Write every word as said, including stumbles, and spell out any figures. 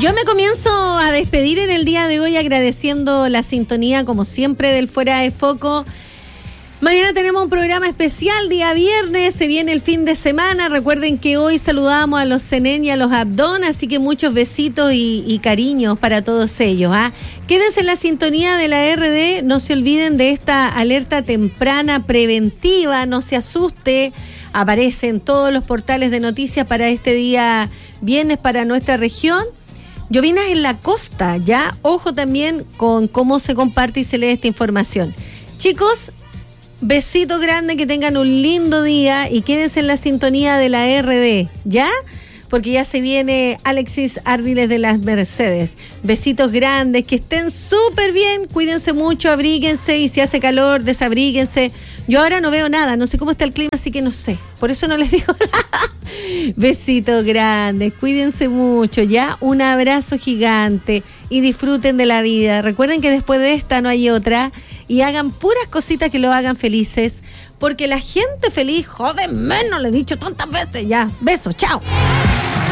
Yo me comienzo a despedir en el día de hoy agradeciendo la sintonía, como siempre, del Fuera de Foco. Mañana tenemos un programa especial, día viernes, se viene el fin de semana. Recuerden que hoy saludamos a los Zenén y a los Abdón, así que muchos besitos y, y cariños para todos ellos. ¿ah? Quédense en la sintonía de la R D, no se olviden de esta alerta temprana preventiva, no se asuste. Aparece en todos los portales de noticias para este día viernes para nuestra región. Llovinas en la costa, ya, ojo también con cómo se comparte y se lee esta información. Chicos, besito grande, que tengan un lindo día y quédense en la sintonía de la R D, ¿ya? Porque ya se viene Alexis Ardiles de las Mercedes. Besitos grandes, que estén súper bien, cuídense mucho, abríguense y si hace calor, desabríguense. Yo ahora no veo nada, no sé cómo está el clima, así que no sé, por eso no les digo nada. Besitos grandes, cuídense mucho, ¿ya? Un abrazo gigante y disfruten de la vida. Recuerden que después de esta no hay otra y hagan puras cositas que lo hagan felices, porque la gente feliz, joder, menos le he dicho tantas veces ya. Besos, chao.